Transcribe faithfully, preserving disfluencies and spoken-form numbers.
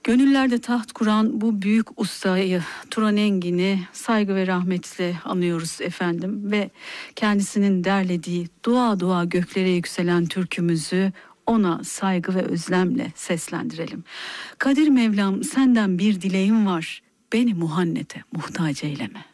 Gönüllerde taht kuran bu büyük ustayı, Turan Engin'i saygı ve rahmetle anıyoruz efendim. Ve kendisinin derlediği dua dua göklere yükselen türkümüzü ona saygı ve özlemle seslendirelim. Kadir Mevlam, senden bir dileğim var, beni muhannete muhtaç eyleme.